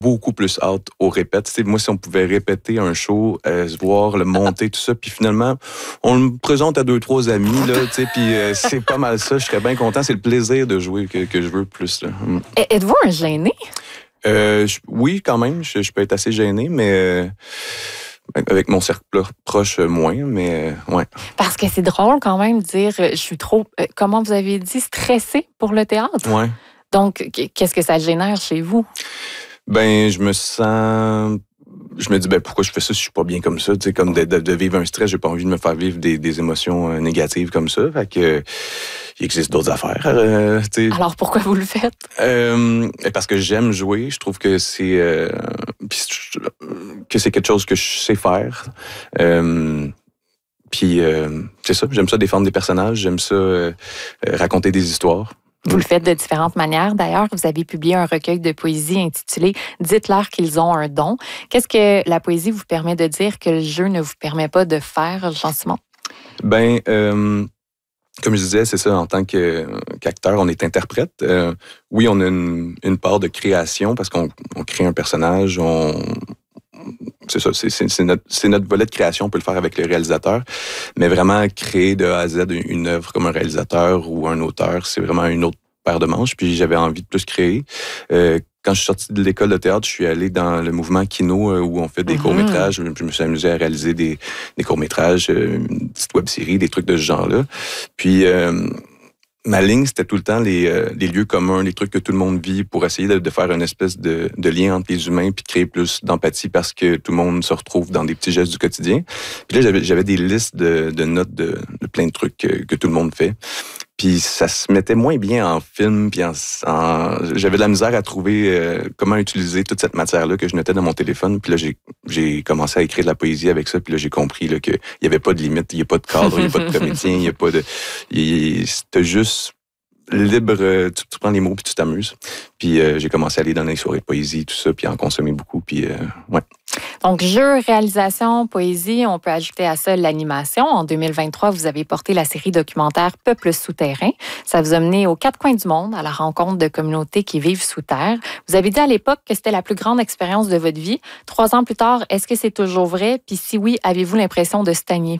beaucoup plus hâte aux répètes. Tu sais, moi, si on pouvait répéter un show, se voir, le monter, tout ça, puis finalement, on le présente à 2-3 amis, là, tu sais, puis c'est pas mal ça. Je serais bien content. C'est le plaisir de jouer que je veux plus, là. Êtes-vous un gêné? Oui, quand même. Je peux être assez gêné, mais avec mon cercle proche, moins, mais ouais. Parce que c'est drôle quand même de dire je suis trop, comment vous avez dit, stressé pour le théâtre. Ouais. Donc, qu'est-ce que ça génère chez vous? Ben, je me dis, pourquoi je fais ça si je suis pas bien comme ça? Tu sais, comme de vivre un stress, j'ai pas envie de me faire vivre des émotions négatives comme ça. Fait que, il existe d'autres affaires. Alors, pourquoi vous le faites? Parce que j'aime jouer. Je trouve que c'est quelque chose que je sais faire. C'est ça. J'aime ça défendre des personnages. J'aime ça raconter des histoires. Vous le faites de différentes manières. D'ailleurs, vous avez publié un recueil de poésie intitulé « Dites-leur qu'ils ont un don ». Qu'est-ce que la poésie vous permet de dire que le jeu ne vous permet pas de faire, Jean-Simon? Comme je disais, c'est ça, en tant qu'acteur, on est interprète. Oui, on a une part de création parce qu'on crée un personnage, c'est ça, c'est notre volet de création, on peut le faire avec le réalisateur, mais vraiment créer de A à Z une œuvre comme un réalisateur ou un auteur, c'est vraiment une autre paire de manches, puis j'avais envie de plus créer. Quand je suis sorti de l'école de théâtre, je suis allé dans le mouvement Kino où on fait des courts-métrages. Je me suis amusé à réaliser des courts-métrages, une petite web-série, des trucs de ce genre-là. Puis ma ligne, c'était tout le temps les lieux communs, les trucs que tout le monde vit pour essayer de faire une espèce de lien entre les humains puis de créer plus d'empathie parce que tout le monde se retrouve dans des petits gestes du quotidien. Puis là, j'avais des listes de notes de plein de trucs que tout le monde fait. Puis ça se mettait moins bien en film, puis j'avais de la misère à trouver comment utiliser toute cette matière-là que je notais dans mon téléphone. Puis là, j'ai commencé à écrire de la poésie avec ça, puis là, j'ai compris là, qu'il n'y avait pas de limite, il n'y a pas de cadre, il n'y a pas de comédien, il n'y a pas de... C'était juste libre, tu prends les mots puis tu t'amuses. Puis j'ai commencé à aller dans les soirées de poésie, tout ça, puis à en consommer beaucoup, puis ouais. Donc, jeu, réalisation, poésie, on peut ajouter à ça l'animation. En 2023, vous avez porté la série documentaire Peuple souterrain. Ça vous a mené aux 4 coins du monde, à la rencontre de communautés qui vivent sous terre. Vous avez dit à l'époque que c'était la plus grande expérience de votre vie. 3 ans plus tard, est-ce que c'est toujours vrai? Puis si oui, avez-vous l'impression de stagner?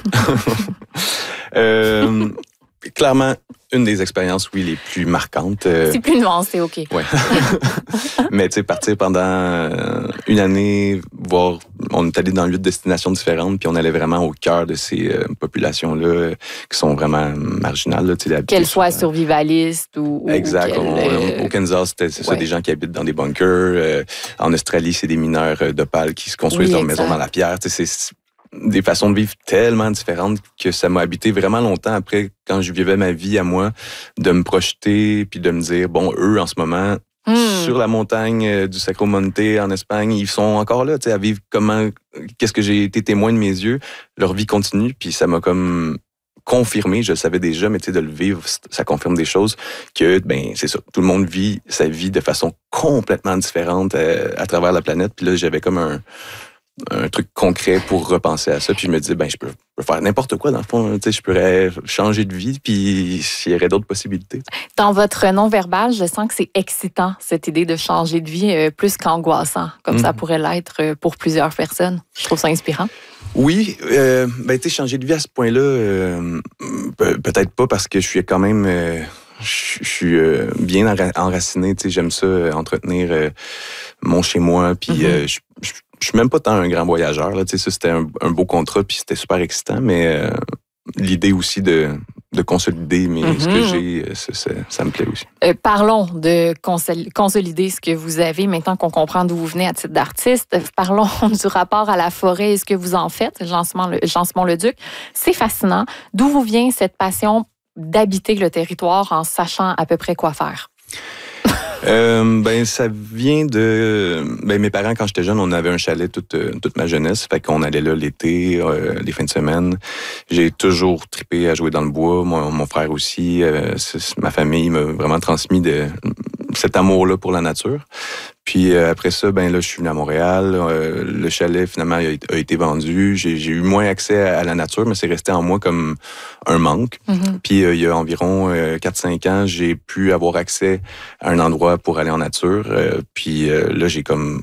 Clairement, une des expériences, oui, les plus marquantes. C'est plus nuancé, OK. Ouais. Mais tu sais, partir pendant une année, voir, on est allé dans 8 destinations différentes, puis on allait vraiment au cœur de ces populations-là qui sont vraiment marginales. Qu'elles soient survivalistes ou... Exact. Au Kansas, c'est ça, des gens qui habitent dans des bunkers. En Australie, c'est des mineurs d'opale qui se construisent leur maison dans la pierre. C'est des façons de vivre tellement différentes que ça m'a habité vraiment longtemps après, quand je vivais ma vie à moi, de me projeter puis de me dire, bon, eux, en ce moment, sur la montagne du Sacro Monte en Espagne, ils sont encore là, tu sais, à vivre qu'est-ce que j'ai été témoin de mes yeux. Leur vie continue, puis ça m'a comme confirmé, je le savais déjà, mais tu sais, de le vivre, ça confirme des choses que, c'est ça, tout le monde vit sa vie de façon complètement différente à travers la planète. Puis là, j'avais comme un truc concret pour repenser à ça. Puis je me disais, je peux faire n'importe quoi dans le fond. Tu sais, je pourrais changer de vie, puis il y aurait d'autres possibilités. Dans votre non-verbal, je sens que c'est excitant, cette idée de changer de vie, plus qu'angoissant, comme ça pourrait l'être pour plusieurs personnes. Je trouve ça inspirant. Oui, tu sais, changer de vie à ce point-là, peut-être pas parce que je suis quand même... je suis bien enraciné, tu sais, j'aime ça, entretenir mon chez-moi, puis je suis même pas tant un grand voyageur, là, tu sais, ça c'était un beau contrat, puis c'était super excitant, mais l'idée aussi de consolider ce que j'ai, ça me plaît aussi. Parlons de consolider ce que vous avez, maintenant qu'on comprend d'où vous venez à titre d'artiste. Parlons du rapport à la forêt et ce que vous en faites, Jean-Simon Leduc. C'est fascinant. D'où vous vient cette passion d'habiter le territoire en sachant à peu près quoi faire? Ça vient de... mes parents, quand j'étais jeune, on avait un chalet toute ma jeunesse. Fait qu'on allait là l'été, les fins de semaine. J'ai toujours trippé à jouer dans le bois. Mon frère aussi. Ma famille m'a vraiment transmis cet amour-là pour la nature. Puis après ça, là, je suis venu à Montréal. Le chalet, finalement, a été vendu. J'ai eu moins accès à la nature, mais c'est resté en moi comme un manque. Puis il y a environ 4-5 ans, j'ai pu avoir accès à un endroit pour aller en nature. Puis là, j'ai comme